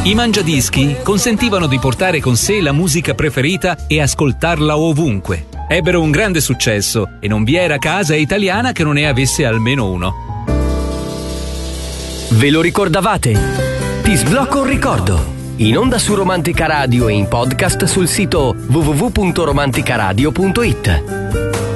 I mangiadischi consentivano di portare con sé la musica preferita e ascoltarla ovunque. Ebbero un grande successo e non vi era casa italiana che non ne avesse almeno uno. Ve lo ricordavate? Ti sblocco un ricordo. In onda su Romantica Radio e in podcast sul sito www.romanticaradio.it.